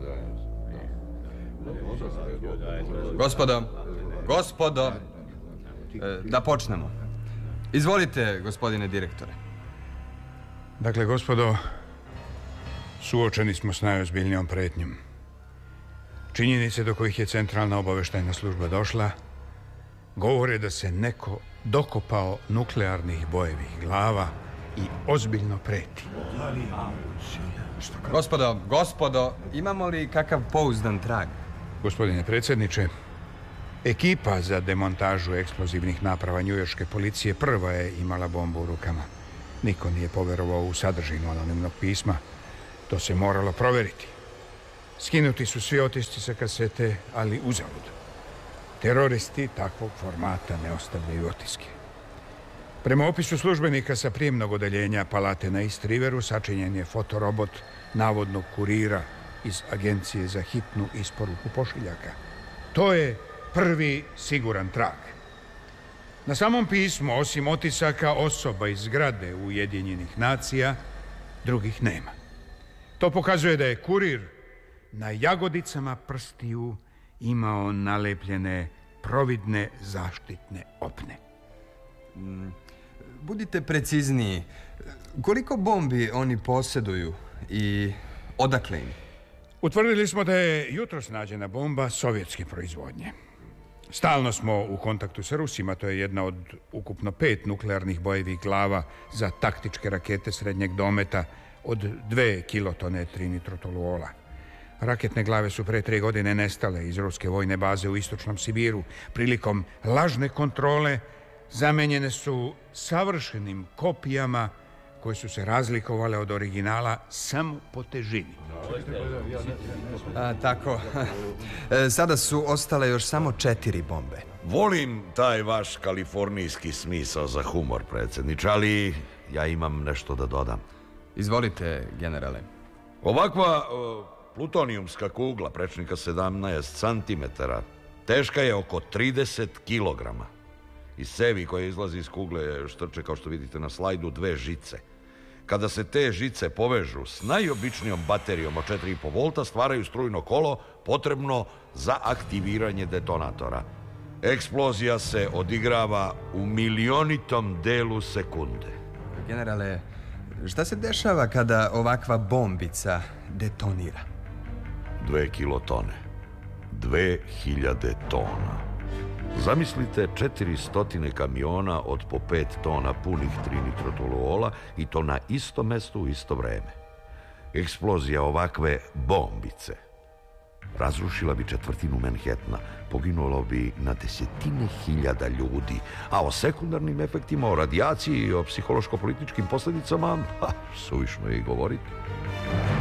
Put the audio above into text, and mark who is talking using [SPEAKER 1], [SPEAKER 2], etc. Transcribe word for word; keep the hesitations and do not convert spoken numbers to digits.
[SPEAKER 1] Gospodo, gospodo, da počnemo. Izvolite, gospodine direktore.
[SPEAKER 2] Dakle, gospodo, suočeni smo s najozbiljnijom pretnjom. Činjenice do kojih je centralna obaveštajna služba došla govore da se neko dokopao nuklearnih bojevih glava i ozbiljno preti.
[SPEAKER 1] Gospodo, gospodo, imamo li kakav pouzdan trag?
[SPEAKER 2] Gospodine predsjedniče, ekipa za demontažu eksplozivnih naprava njujorške policije prva je imala bombu u rukama. Niko nije poverovao u sadržinu anonimnog pisma. To se moralo provjeriti. Skinuti su svi otisci sa kasete, ali uzalud. Teroristi takvog formata ne ostavljaju otiske. Prema opisu službenika sa prijemnog odeljenja palate na East Riveru sačinjen je fotorobot navodnog kurira iz Agencije za hitnu isporuku pošiljaka. To je prvi siguran trag. Na samom pismu, osim otisaka osoba iz zgrade Ujedinjenih nacija, drugih nema. To pokazuje da je kurir na jagodicama prstiju imao nalepljene providne zaštitne opne.
[SPEAKER 1] Budite precizniji. Koliko bombi oni posjeduju i odakle im?
[SPEAKER 2] Utvrdili smo da je jutros nađena bomba sovjetske proizvodnje. Stalno smo u kontaktu sa Rusima, to je jedna od ukupno pet nuklearnih bojevih glava za taktičke rakete srednjeg dometa od dve kilotone trinitrotoluola. Raketne glave su pre tri godine nestale iz ruske vojne baze u istočnom Sibiru. Prilikom lažne kontrole zamenjene su savršenim kopijama koje su se razlikovale od originala samo po težini.
[SPEAKER 1] A, tako. Sada su ostale još samo četiri bombe.
[SPEAKER 3] Volim taj vaš kalifornijski smisao za humor, predsjedniče, ali ja imam nešto da dodam.
[SPEAKER 1] Izvolite, generale.
[SPEAKER 3] Ovakva uh, plutonijumska kugla prečnika sedamnaest centimetara teška je oko trideset kilograma. Iz cevi koje izlazi iz kugle štrče, kao što vidite na slajdu, dve žice. Kada se te žice povežu s najobičnijom baterijom od četiri i po volta, stvaraju strujno kolo potrebno za aktiviranje detonatora. Eksplozija se odigrava u milionitom delu sekunde.
[SPEAKER 1] Generale, šta se dešava kada ovakva bombica detonira?
[SPEAKER 3] Dve kilotone. Dve hiljade tona. Zamislite četiri stotine kamiona od po pet tona punih trinitrotoluola i to na isto mesto u isto vreme. Eksplozija ovakve bombice razrušila bi četvrtinu Manhattana, poginulo bi na desetine hiljada ljudi, a o sekundarnim efektima, o radijaciji i o psihološko-političkim posljedicama, ha, suvišno je i govoriti.